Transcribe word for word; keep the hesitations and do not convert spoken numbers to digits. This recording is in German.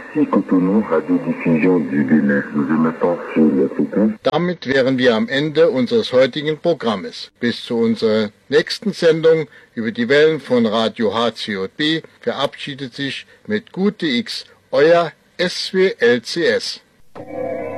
Ici Cotonou, Radiodiffusion du Bénin. Nous émettons sur le Fréquenz. Damit wären wir am Ende unseres heutigen Programmes. Bis zu unserer nächsten Sendung über die Wellen von Radio H C J B verabschiedet sich mit Gute X, euer S W L C S.